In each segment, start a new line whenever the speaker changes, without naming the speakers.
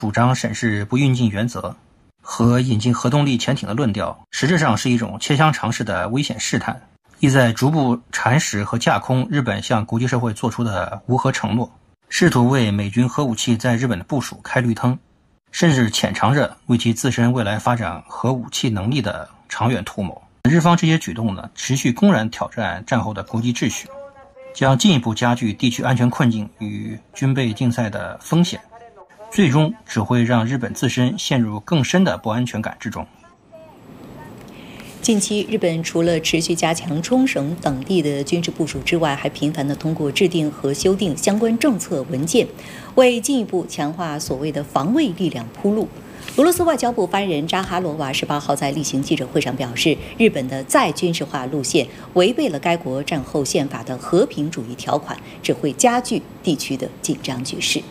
主张审视不运进原则和引进核动力潜艇的论调，实质上是一种切香肠式的危险试探，意在逐步蚕食和架空日本向国际社会做出的无核承诺，试图为美军核武器在日本的部署开绿灯，甚至潜藏着为其自身未来发展核武器能力的长远图谋。日方这些举动呢，持续公然挑战战后的国际秩序，将进一步加剧地区安全困境与军备竞赛的风险，最终只会让日本自身陷入更深的不安全感之中。
近期，日本除了持续加强冲绳等地的军事部署之外，还频繁地通过制定和修订相关政策文件，为进一步强化所谓的防卫力量铺路。俄罗斯外交部发言人扎哈罗娃18号在例行记者会上表示，日本的再军事化路线违背了该国战后宪法的和平主义条款，只会加剧地区的紧张局势。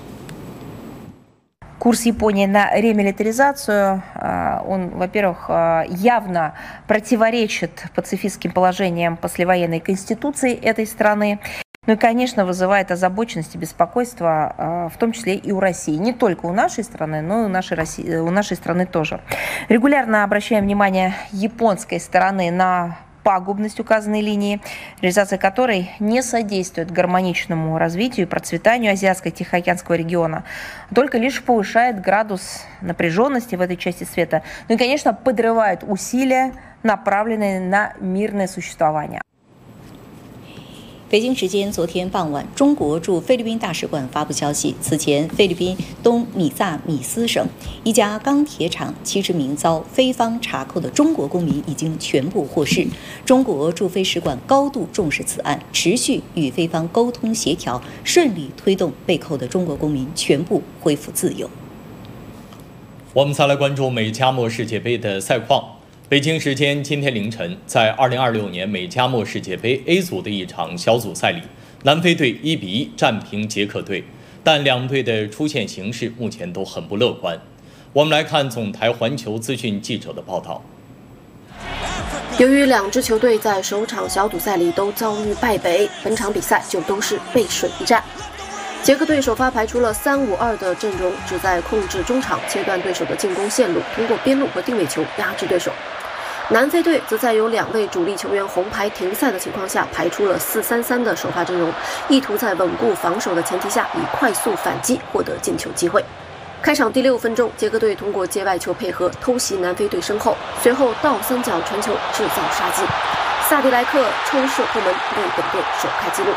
Курс Японии на ремилитаризацию, он, во-первых, явно противоречит пацифистским положениям послевоенной конституции этой страны. Ну и, конечно, вызывает озабоченность и беспокойство, в том числе и у России. Не только у нашей страны, но и у нашей страны тоже. Регулярно обращаем внимание японской стороны на пагубность указанной линии, реализация которой не содействует гармоничному развитию и процветанию Азиатско-Тихоокеанского региона, только лишь повышает градус напряженности в этой части света, ну и, конечно, подрывает усилия, направленные на мирное существование.
北京时间昨天傍晚，中国驻菲律宾大使馆发布消息，此前菲律宾东米萨米斯省一家钢铁厂70名遭菲方查扣的中国公民已经全部获释。中国驻菲使馆高度重视此案，持续与菲方沟通协调，顺利推动被扣的中国公民全部恢复自由。
我们再来关注美加墨世界杯的赛况。北京时间今天凌晨，在2026年美加墨世界杯 A 组的一场小组赛里，南非队1-1战平捷克队，但两队的出线形势目前都很不乐观。我们来看总台环球资讯记者的报道。
由于两支球队在首场小组赛里都遭遇败北，本场比赛就都是背水一战。捷克队首发排出了3-5-2的阵容，旨在控制中场，切断对手的进攻线路，通过边路和定位球压制对手。南非队则在有2位主力球员红牌停赛的情况下，排出了4-3-3的首发阵容，意图在稳固防守的前提下，以快速反击获得进球机会。开场第6分钟，捷克队通过界外球配合偷袭南非队身后，随后倒三角传球制造杀机，萨迪莱克抽射破门，为本队首开纪录。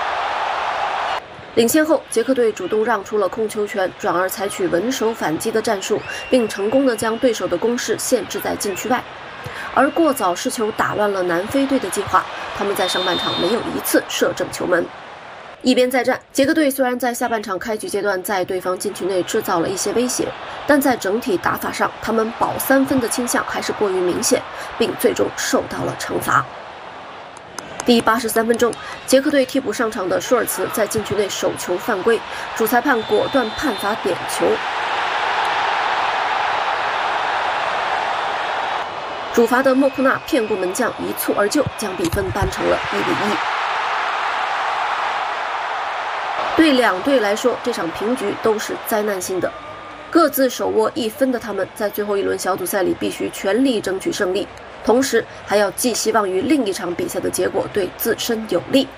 领先后，捷克队主动让出了控球权，转而采取稳守反击的战术，并成功地将对手的攻势限制在禁区外。而过早失球打乱了南非队的计划，他们在上半场没有一次射正球门。一边再战，捷克队虽然在下半场开局阶段在对方禁区内制造了一些威胁，但在整体打法上，他们保3分的倾向还是过于明显，并最终受到了惩罚。第83分钟，捷克队替补上场的舒尔茨在禁区内手球犯规，主裁判果断判罚点球。主罚的莫库纳骗过门将，一蹴而就，将比分扳成了1-1。对两队来说，这场平局都是灾难性的。各自手握1分的他们，在最后一轮小组赛里必须全力争取胜利，同时还要寄希望于另一场比赛的结果对自身有利。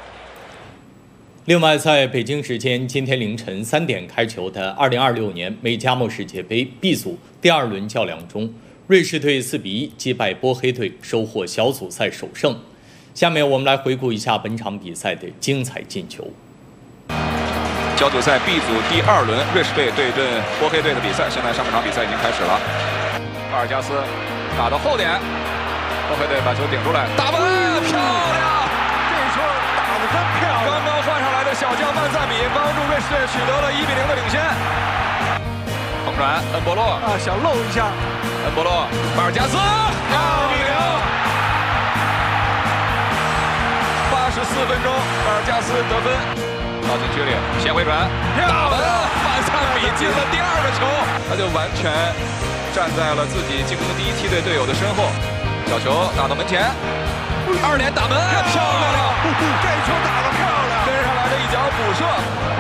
另外，在北京时间今天凌晨3点开球的2026年美加墨世界杯 B 组第2轮较量中，瑞士队4-1击败波黑队，收获小组赛首胜。下面我们来回顾一下本场比赛的精彩进球。
小组赛 B 组第2轮，瑞士队对阵波黑队的比赛，现在上半场比赛已经开始了。巴尔加斯打到后点，波黑队把球顶出来，打门，漂亮！这球打得真漂亮！刚刚换上来的小将曼赞比帮助瑞士队取得了1-0的领先。横传，恩波洛想漏一下，恩波洛，巴尔加斯2-0。84分钟，巴尔加斯得分。到禁区里，先回传，打门，曼赞比进了第2个球，他就完全站在了自己进攻第1梯队队友的身后，小球打到门前，2连打门，漂亮了，这球打得漂亮，跟上来的一脚补射，